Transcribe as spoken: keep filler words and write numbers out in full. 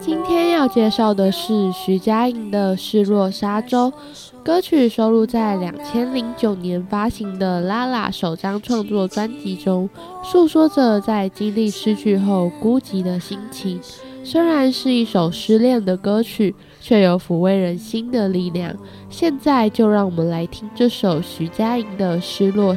今天要介绍的是徐佳莹的《失落沙洲》，歌曲收录在两千零九年发行的《拉拉》首张创作专辑中，诉说着在经历失去后孤寂的心情。虽然是一首失恋的歌曲，却有抚慰人心的力量。现在就让我们来听这首徐佳莹的《失落